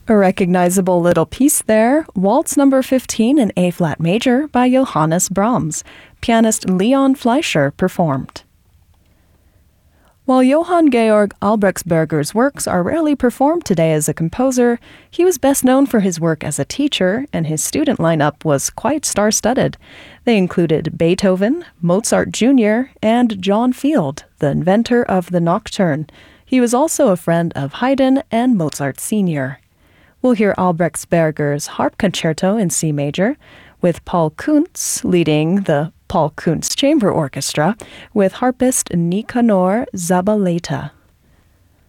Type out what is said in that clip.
A recognizable little piece there, Waltz number 15 in A-flat major by Johannes Brahms. Pianist Leon Fleischer performed. While Johann Georg Albrechtsberger's works are rarely performed today as a composer, he was best known for his work as a teacher, and his student lineup was quite star-studded. They included Beethoven, Mozart Jr., and John Field, the inventor of the nocturne. He was also a friend of Haydn and Mozart Sr. We'll hear Albrechtsberger's Harp Concerto in C major, with Paul Kuntz leading the Paul Kuntz Chamber Orchestra with harpist Nicanor Zabaleta.